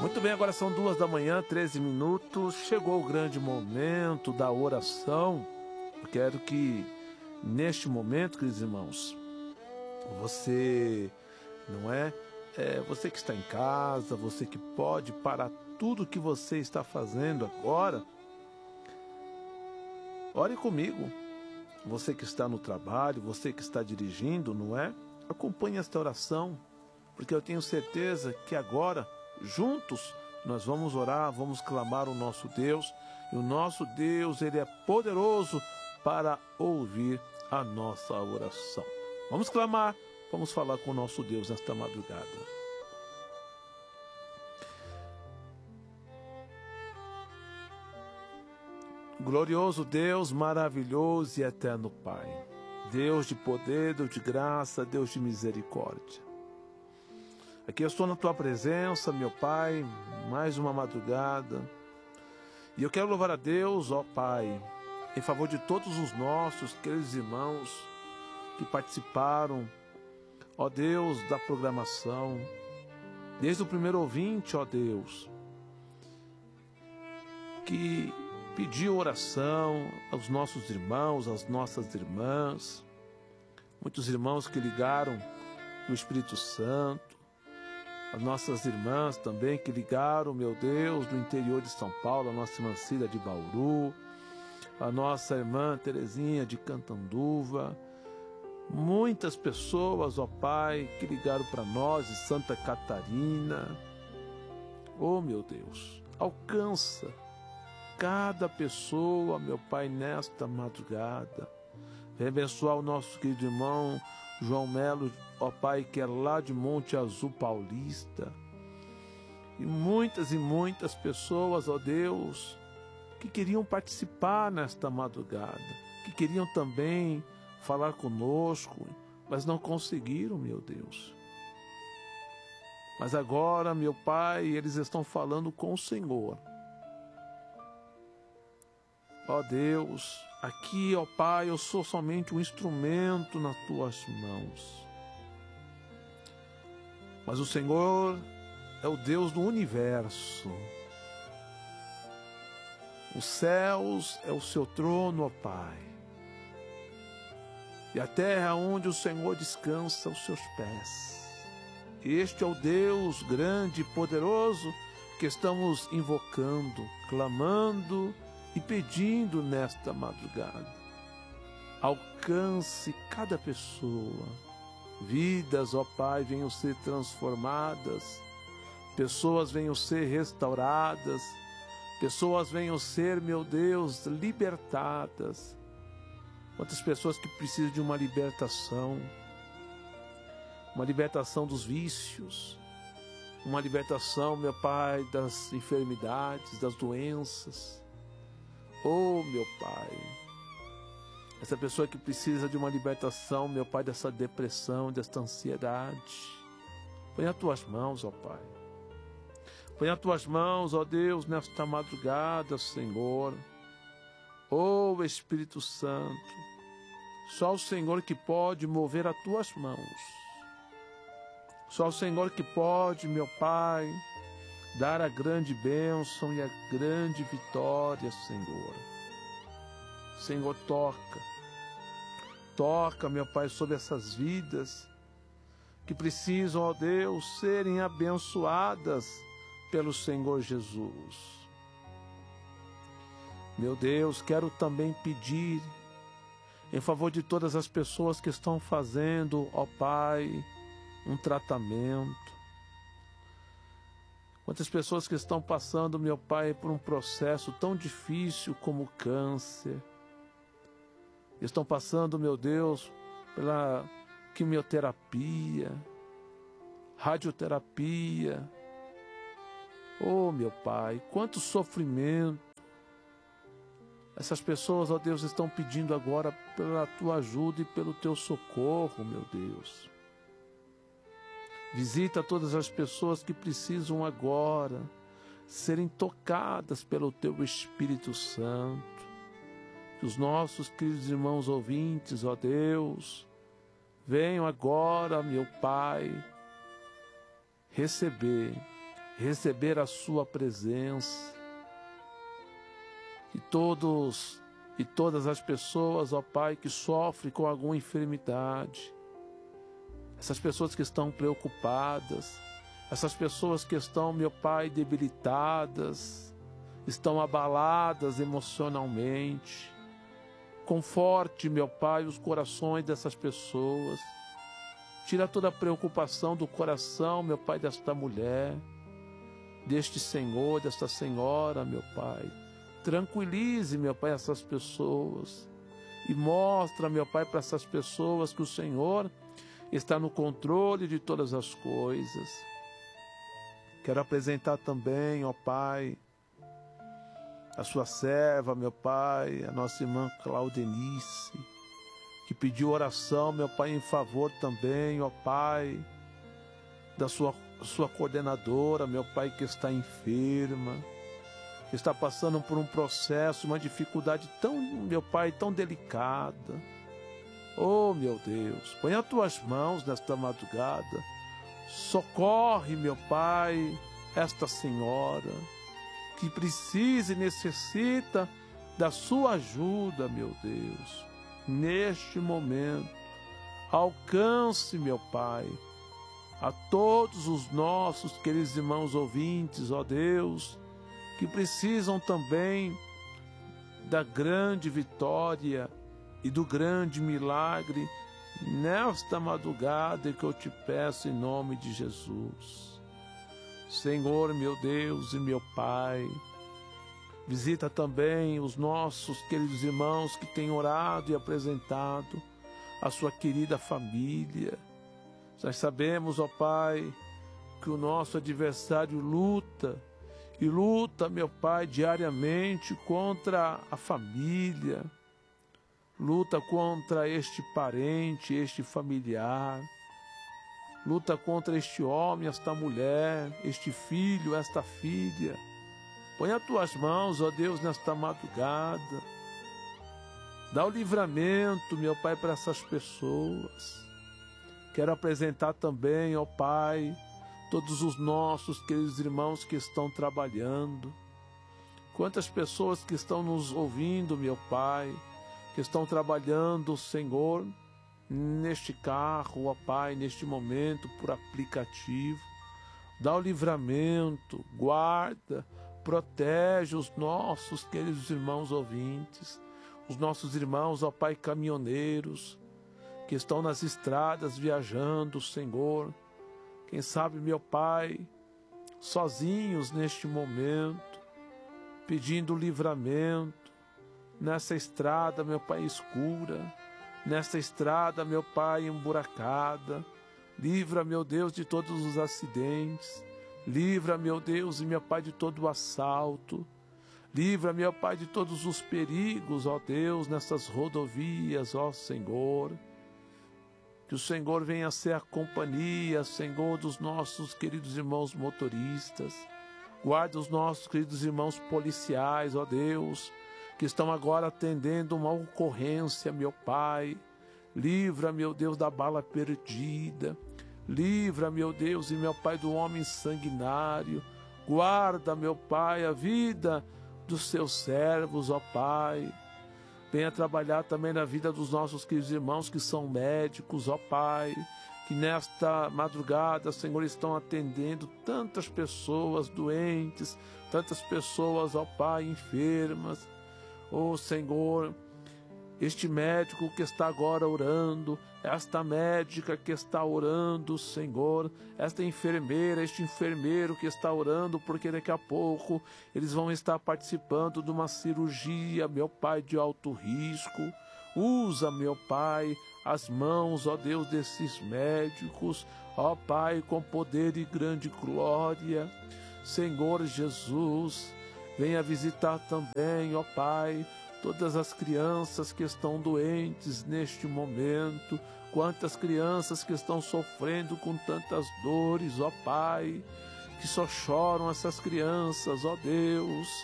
Muito bem, agora são 2h, 13 minutos. Chegou o grande momento da oração. Eu quero que, neste momento, queridos irmãos, você, você que está em casa, você que pode parar tudo que você está fazendo agora, ore comigo. Você que está no trabalho, você que está dirigindo, acompanhe esta oração, porque eu tenho certeza que agora, juntos, nós vamos orar, vamos clamar o nosso Deus, e o nosso Deus, Ele é poderoso para ouvir a nossa oração. Vamos clamar, vamos falar com o nosso Deus nesta madrugada. Glorioso Deus, maravilhoso e eterno Pai, Deus de poder, Deus de graça, Deus de misericórdia. Aqui eu estou na Tua presença, meu Pai, mais uma madrugada. E eu quero louvar a Deus, ó Pai, em favor de todos os nossos queridos irmãos que participaram, ó Deus, da programação, desde o primeiro ouvinte, ó Deus, que pediu oração aos nossos irmãos, às nossas irmãs, muitos irmãos que ligaram no Espírito Santo, as nossas irmãs também que ligaram, meu Deus, do interior de São Paulo, a nossa irmã Cida de Bauru, a nossa irmã Terezinha de Cantanduva, muitas pessoas, ó Pai, que ligaram para nós de Santa Catarina. Oh, meu Deus, alcança cada pessoa, meu Pai, nesta madrugada. Vem abençoar o nosso querido irmão João Melo, ó Pai, que é lá de Monte Azul Paulista. E muitas pessoas, ó Deus, que queriam participar nesta madrugada, que queriam também falar conosco, mas não conseguiram, meu Deus. Mas agora, meu Pai, eles estão falando com o Senhor. Ó Deus, aqui, ó Pai, eu sou somente um instrumento nas Tuas mãos. Mas o Senhor é o Deus do universo. Os céus é o Seu trono, ó Pai. E a terra onde o Senhor descansa os Seus pés. Este é o Deus grande e poderoso que estamos invocando, clamando e pedindo nesta madrugada. Alcance cada pessoa. Vidas, ó Pai, venham ser transformadas. Pessoas venham ser restauradas. Pessoas venham ser, meu Deus, libertadas. Quantas pessoas que precisam de uma libertação dos vícios, uma libertação, meu Pai, das enfermidades, das doenças. Oh, meu Pai, essa pessoa que precisa de uma libertação, meu Pai, dessa depressão, desta ansiedade, põe as Tuas mãos, ó Pai. Põe as Tuas mãos, ó Deus, nesta madrugada, Senhor. Oh, Espírito Santo, só o Senhor que pode mover as Tuas mãos. Só o Senhor que pode, meu Pai, dar a grande bênção e a grande vitória, Senhor. Senhor, toca, meu Pai, sobre essas vidas que precisam, ó Deus, serem abençoadas pelo Senhor Jesus. Meu Deus, quero também pedir em favor de todas as pessoas que estão fazendo, ó Pai, um tratamento. Quantas pessoas que estão passando, meu Pai, por um processo tão difícil como o câncer. Estão passando, meu Deus, pela quimioterapia, radioterapia. Oh, meu Pai, quanto sofrimento. Essas pessoas, ó Deus, estão pedindo agora pela Tua ajuda e pelo Teu socorro, meu Deus. Visita todas as pessoas que precisam agora serem tocadas pelo Teu Espírito Santo. Que os nossos queridos irmãos ouvintes, ó Deus, venham agora, meu Pai, receber receber a sua presença. E todas as pessoas, ó Pai, que sofrem com alguma enfermidade, essas pessoas que estão preocupadas, essas pessoas que estão, meu Pai, debilitadas, estão abaladas emocionalmente, conforte, meu Pai, os corações dessas pessoas. Tira toda a preocupação do coração, meu Pai, desta mulher, deste senhor, desta senhora, meu Pai. Tranquilize, meu Pai, essas pessoas e mostra, meu Pai, para essas pessoas que o Senhor está no controle de todas as coisas. Quero apresentar também, ó Pai, a sua serva, meu Pai, a nossa irmã Claudenice, que pediu oração, meu Pai, em favor também, ó Pai, da sua coordenadora, meu Pai, que está enferma, que está passando por um processo, uma dificuldade tão, meu Pai, tão delicada. Oh, meu Deus, põe as tuas mãos nesta madrugada, socorre, meu Pai, esta senhora, que precisa e necessita da sua ajuda, meu Deus, neste momento. Alcance, meu Pai, a todos os nossos queridos irmãos ouvintes, ó Deus, que precisam também da grande vitória e do grande milagre nesta madrugada que eu te peço em nome de Jesus. Senhor, meu Deus e meu Pai, visita também os nossos queridos irmãos que têm orado e apresentado a sua querida família. Nós sabemos, ó Pai, que o nosso adversário luta, e luta, meu Pai, diariamente contra a família, luta contra este parente, este familiar, luta contra este homem, esta mulher, este filho, esta filha. Põe as tuas mãos, ó Deus, nesta madrugada. Dá o livramento, meu Pai, para essas pessoas. Quero apresentar também, ó Pai, todos os nossos queridos irmãos que estão trabalhando. Quantas pessoas que estão nos ouvindo, meu Pai, que estão trabalhando, Senhor, neste carro, ó Pai, neste momento, por aplicativo. Dá o livramento, guarda, protege os nossos queridos irmãos ouvintes, os nossos irmãos, ó Pai, caminhoneiros, que estão nas estradas viajando, Senhor. Quem sabe, meu Pai, sozinhos neste momento, pedindo livramento, nessa estrada, meu Pai, escura, nessa estrada, meu Pai, emburacada. Livra, meu Deus, de todos os acidentes. Livra, meu Deus e meu Pai, de todo o assalto. Livra, meu Pai, de todos os perigos, ó Deus, nessas rodovias, ó Senhor. Que o Senhor venha ser a companhia, Senhor, dos nossos queridos irmãos motoristas. Guarda os nossos queridos irmãos policiais, ó Deus, que estão agora atendendo uma ocorrência, meu Pai. Livra, meu Deus, da bala perdida. Livra, meu Deus e meu Pai, do homem sanguinário. Guarda, meu Pai, a vida dos seus servos, ó Pai. Venha trabalhar também na vida dos nossos queridos irmãos que são médicos, ó Pai, que nesta madrugada, Senhor, estão atendendo tantas pessoas doentes, tantas pessoas, ó Pai, enfermas. Ó Senhor, este médico que está agora orando, esta médica que está orando, Senhor, esta enfermeira, este enfermeiro que está orando, porque daqui a pouco eles vão estar participando de uma cirurgia, meu Pai, de alto risco. Usa, meu Pai, as mãos, ó Deus, desses médicos, ó Pai, com poder e grande glória. Senhor Jesus, venha visitar também, ó Pai, todas as crianças que estão doentes neste momento, quantas crianças que estão sofrendo com tantas dores, ó Pai, que só choram essas crianças, ó Deus.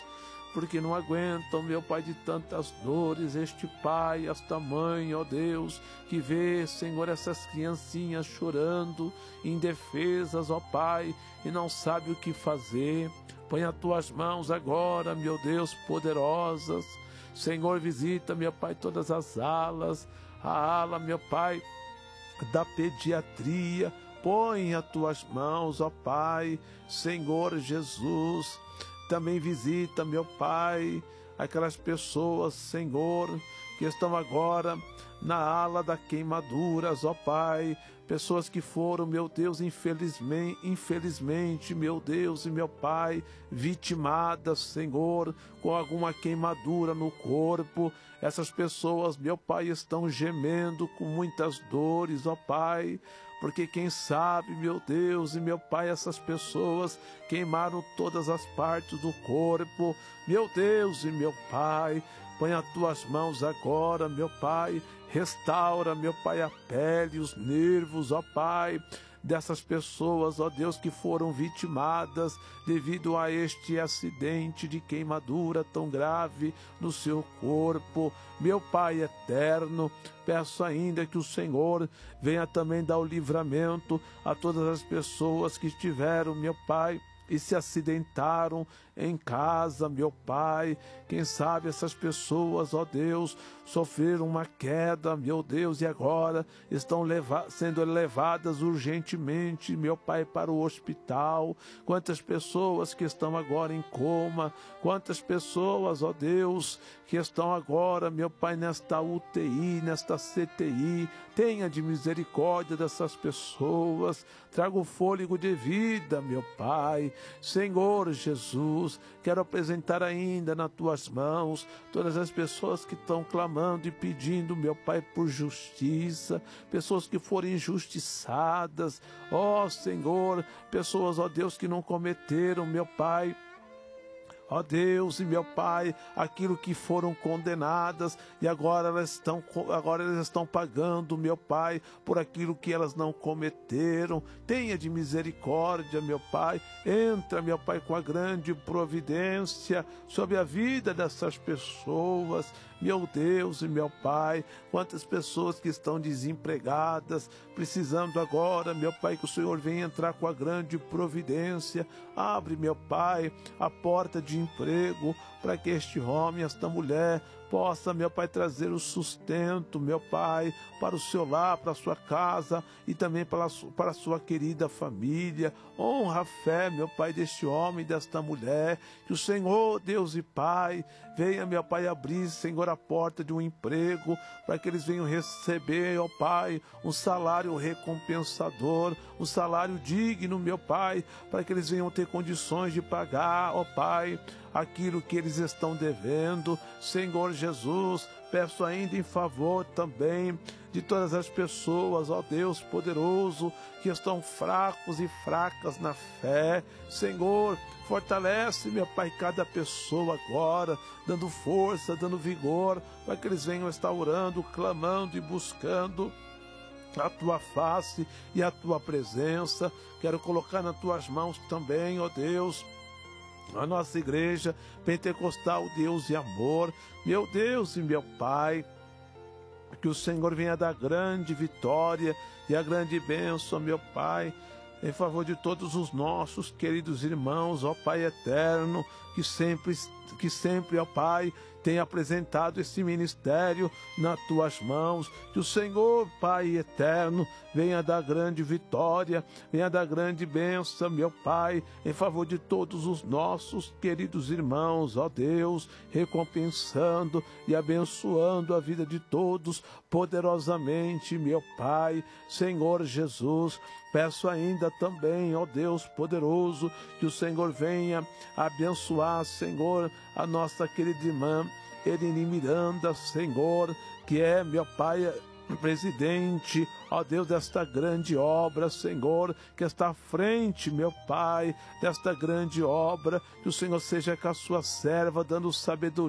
porque não aguentam, meu Pai, de tantas dores, este pai, esta mãe, ó Deus, que vê, Senhor, essas criancinhas chorando, indefesas, ó Pai, e não sabe o que fazer. Põe as tuas mãos agora, meu Deus, poderosas. Senhor, visita, meu Pai, todas as alas, a ala, meu Pai, da pediatria. Põe as tuas mãos, ó Pai, Senhor Jesus. Também visita, meu Pai, aquelas pessoas, Senhor, que estão agora na ala das queimaduras, ó Pai, pessoas que foram, meu Deus, infelizmente, meu Deus e meu Pai, vitimadas, Senhor, com alguma queimadura no corpo. Essas pessoas, meu Pai, estão gemendo com muitas dores, ó Pai, porque quem sabe, meu Deus e meu Pai, essas pessoas queimaram todas as partes do corpo. Meu Deus e meu Pai, põe as tuas mãos agora, meu Pai, restaura, meu Pai, a pele, os nervos, ó Pai, dessas pessoas, ó Deus, que foram vitimadas devido a este acidente de queimadura tão grave no seu corpo. Meu Pai eterno, peço ainda que o Senhor venha também dar o livramento a todas as pessoas que estiveram, meu Pai, e se acidentaram em casa, meu Pai. Quem sabe essas pessoas, ó Deus, sofreram uma queda, meu Deus, e agora estão sendo levadas urgentemente, meu Pai, para o hospital. Quantas pessoas que estão agora em coma, quantas pessoas, ó Deus, que estão agora, meu Pai, nesta UTI, nesta CTI. Tenha de misericórdia dessas pessoas, traga o fôlego de vida, meu Pai. Senhor Jesus, quero apresentar ainda nas tuas mãos todas as pessoas que estão clamando e pedindo, meu Pai, por justiça, pessoas que foram injustiçadas, ó Senhor, pessoas, ó Deus, que não cometeram, meu Pai, ó Deus e meu Pai, aquilo que foram condenadas e agora elas estão pagando, meu Pai, por aquilo que elas não cometeram. Tenha de misericórdia, meu Pai. Entra, meu Pai, com a grande providência sobre a vida dessas pessoas. Meu Deus e meu Pai, quantas pessoas que estão desempregadas, precisando agora, meu Pai, que o Senhor venha entrar com a grande providência. Abre, meu Pai, a porta de emprego para que este homem, esta mulher, possa, meu Pai, trazer o sustento, meu Pai, para o seu lar, para a sua casa e também para a sua querida família. Honra a fé, meu Pai, deste homem, desta mulher. Que o Senhor, Deus e Pai, venha, meu Pai, abrir, Senhor, a porta de um emprego para que eles venham receber, ó Pai, um salário recompensador, um salário digno, meu Pai, para que eles venham ter condições de pagar, ó Pai, aquilo que eles estão devendo. Senhor Jesus, peço ainda em favor também de todas as pessoas, ó Deus poderoso, que estão fracos e fracas na fé. Senhor, fortalece, meu Pai, cada pessoa agora, dando força, dando vigor, para que eles venham estar orando, clamando e buscando a tua face e a tua presença. Quero colocar nas tuas mãos também, ó Deus, a nossa igreja pentecostal, Deus e amor. Meu Deus e meu Pai, que o Senhor venha dar grande vitória e a grande bênção, meu Pai, em favor de todos os nossos queridos irmãos, ó Pai eterno, que sempre, ó Pai, tem apresentado esse ministério nas tuas mãos. Que o Senhor, Pai eterno, venha dar grande vitória, venha dar grande bênção, meu Pai, em favor de todos os nossos queridos irmãos, ó Deus, recompensando e abençoando a vida de todos poderosamente, meu Pai. Senhor Jesus, peço ainda também, ó Deus poderoso, que o Senhor venha abençoar, Senhor, a nossa querida irmã Eline Miranda, Senhor, que é, meu Pai, presidente, ó Deus, desta grande obra, Senhor, que está à frente, meu Pai, desta grande obra. Que o Senhor seja com a sua serva, dando sabedoria